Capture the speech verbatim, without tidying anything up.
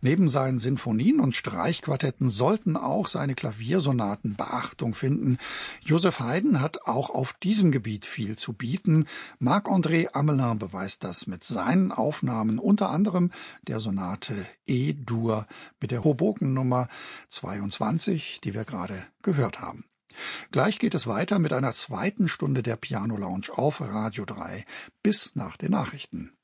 Neben seinen Sinfonien und Streichquartetten sollten auch seine Klaviersonaten Beachtung finden. Joseph Haydn hat auch auf diesem Gebiet viel zu bieten. Marc-André Amelin beweist das mit seinen Aufnahmen, unter anderem der Sonate E-Dur mit der Hoboken-Nummer zweiundzwanzig, die wir gerade gehört haben. Gleich geht es weiter mit einer zweiten Stunde der Piano Lounge auf Radio drei bis nach den Nachrichten.